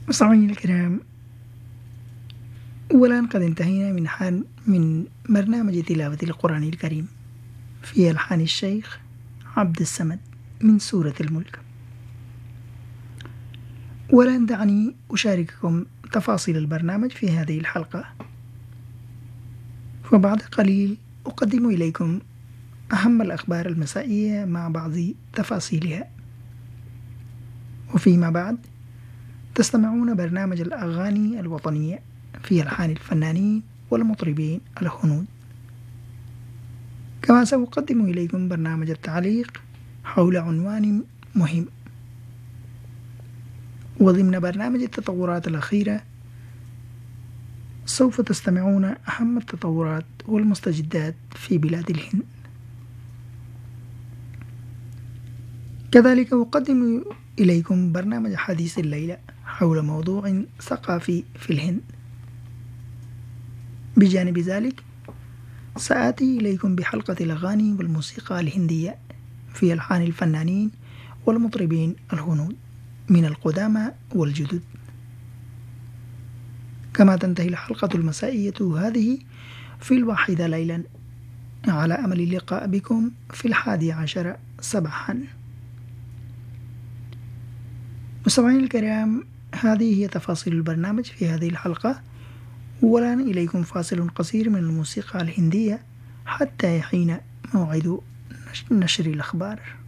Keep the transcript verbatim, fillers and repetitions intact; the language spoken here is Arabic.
مستمعينا الكرام، والآن قد انتهينا من حال من برنامج تلاوة القرآن الكريم في ألحان الشيخ عبد السمد من سورة الملك. والآن دعني أشارككم تفاصيل البرنامج في هذه الحلقة، وبعد قليل أقدم إليكم أهم الأخبار المسائية مع بعض تفاصيلها، وفيما بعد تستمعون برنامج الأغاني الوطنية في ألحان الفنانين والمطربين الهنود. كما سأقدم إليكم برنامج التعليق حول عنوان مهم، وضمن برنامج التطورات الأخيرة سوف تستمعون أهم التطورات والمستجدات في بلاد الهند. كذلك أقدم إليكم برنامج حديث الليلة حول موضوع ثقافي في الهند. بجانب ذلك سآتي إليكم بحلقة الأغاني والموسيقى الهندية في ألحان الفنانين والمطربين الهنود من القدامى والجدد. كما تنتهي الحلقة المسائية هذه في الواحدة ليلا، على أمل اللقاء بكم في الحادي عشر صباحا. مستمعينا الكرام، هذه هي تفاصيل البرنامج في هذه الحلقة، والآن إليكم فاصل قصير من الموسيقى الهندية حتى يحين موعد نشر الأخبار.